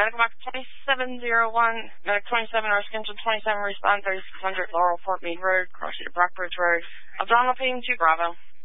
Medical Box 2701, Medic 27, or Schedule 27, respond 3600 Laurel Fort Meade Road, Cross to Brockbridge Road. Abdominal pain, 2 Bravo.